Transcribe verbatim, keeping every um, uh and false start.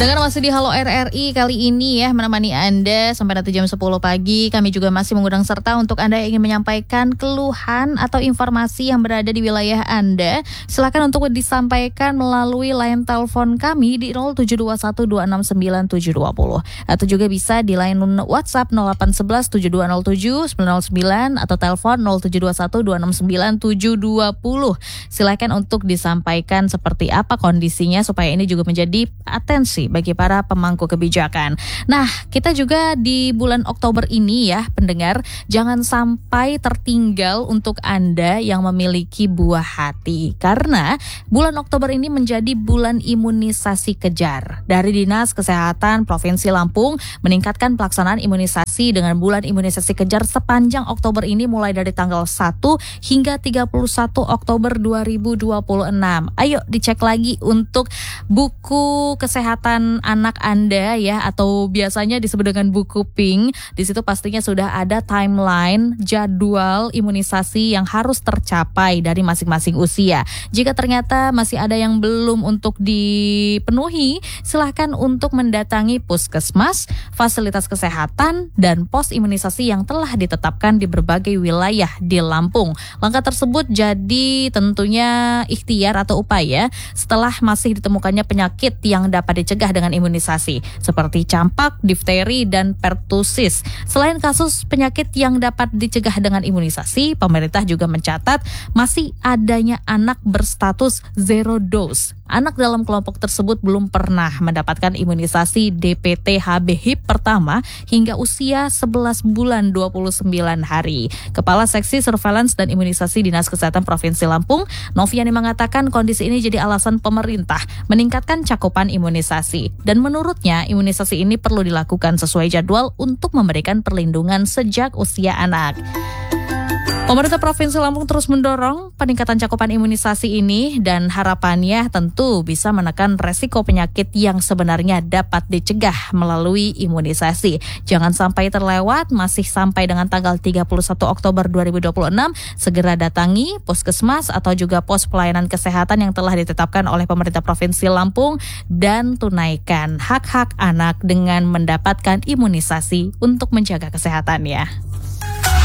Pendengar masih di Halo R R I kali ini ya, menemani Anda sampai nanti jam sepuluh pagi. Kami juga masih mengundang serta untuk Anda yang ingin menyampaikan keluhan atau informasi yang berada di wilayah Anda. Silakan untuk disampaikan melalui line telepon kami di nol tujuh dua satu dua enam sembilan tujuh dua nol atau juga bisa di line WhatsApp nol delapan satu satu tujuh dua nol tujuh sembilan nol sembilan atau telepon nol tujuh dua satu dua enam sembilan tujuh dua nol. Silakan untuk disampaikan seperti apa kondisinya supaya ini juga menjadi atensi bagi para pemangku kebijakan. Nah, kita juga di bulan Oktober ini ya, pendengar, jangan sampai tertinggal untuk Anda yang memiliki buah hati. Karena bulan Oktober ini menjadi bulan imunisasi kejar. Dari Dinas Kesehatan Provinsi Lampung meningkatkan pelaksanaan imunisasi dengan bulan imunisasi kejar sepanjang Oktober ini mulai dari tanggal satu hingga tiga puluh satu Oktober dua ribu dua puluh enam. Ayo dicek lagi untuk buku kesehatan anak Anda ya, atau biasanya disebut dengan buku pink. Di situ pastinya sudah ada timeline jadwal imunisasi yang harus tercapai dari masing-masing usia. Jika ternyata masih ada yang belum untuk dipenuhi, silahkan untuk mendatangi puskesmas, fasilitas kesehatan, dan pos imunisasi yang telah ditetapkan di berbagai wilayah di Lampung. Langkah tersebut jadi tentunya ikhtiar atau upaya setelah masih ditemukannya penyakit yang dapat dicegah dengan imunisasi seperti campak, difteri, dan pertusis. Selain kasus penyakit yang dapat dicegah dengan imunisasi, pemerintah juga mencatat masih adanya anak berstatus zero dose. Anak dalam kelompok tersebut belum pernah mendapatkan imunisasi D P T H B H I P pertama hingga usia sebelas bulan dua puluh sembilan hari. Kepala Seksi Surveillance dan Imunisasi Dinas Kesehatan Provinsi Lampung, Noviani, mengatakan kondisi ini jadi alasan pemerintah meningkatkan cakupan imunisasi. Dan menurutnya imunisasi ini perlu dilakukan sesuai jadwal untuk memberikan perlindungan sejak usia anak. Pemerintah Provinsi Lampung terus mendorong peningkatan cakupan imunisasi ini dan harapannya tentu bisa menekan resiko penyakit yang sebenarnya dapat dicegah melalui imunisasi. Jangan sampai terlewat, masih sampai dengan tanggal tiga puluh satu Oktober dua ribu dua puluh enam, segera datangi puskesmas atau juga pos pelayanan kesehatan yang telah ditetapkan oleh pemerintah Provinsi Lampung dan tunaikan hak-hak anak dengan mendapatkan imunisasi untuk menjaga kesehatannya.